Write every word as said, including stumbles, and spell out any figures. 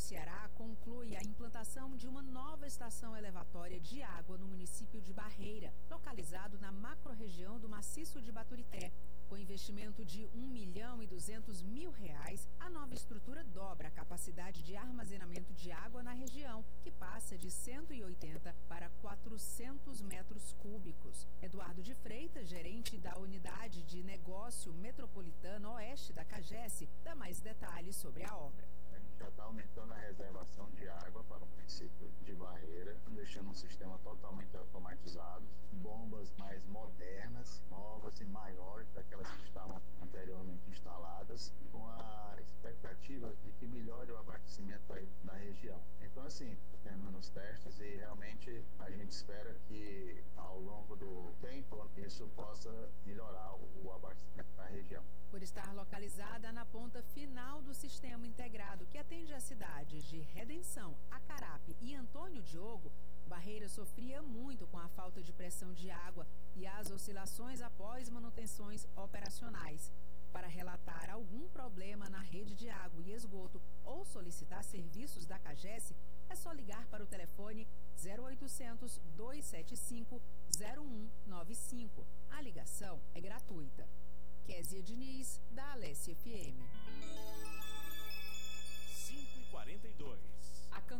Ceará conclui a implantação de uma nova estação elevatória de água no município de Barreira, localizado na macro-região do Maciço de Baturité. Com investimento de um milhão e duzentos mil reais, a nova estrutura dobra a capacidade de armazenamento de água na região, que passa de cento e oitenta para quatrocentos metros cúbicos. Eduardo de Freitas, gerente da Unidade de Negócio Metropolitano Oeste da CAGES, dá mais detalhes sobre a obra. A gente já está aumentando a reservação de água para o município de Barreira, deixando um sistema totalmente automatizado, bombas mais modernas, novas e maiores daquelas que estavam anteriormente instaladas, com a expectativa de que melhore o abastecimento aí na região. Então, assim, terminando os testes e realmente a gente espera que ao longo do tempo isso possa melhorar o abastecimento da região. Por estar localizada na ponta final do sistema integrado que atende as cidades de Redenção, Acarape e Antônio Diogo, Barreira sofria muito com a falta de pressão de água e as oscilações após manutenções operacionais. Para relatar algum problema na rede de água e esgoto ou solicitar serviços da CAGES, é só ligar para o telefone zero oitocentos, dois sete cinco, zero um nove cinco. A ligação é gratuita. Kézia Diniz, da Alesse F M. cinco e quarenta e dois.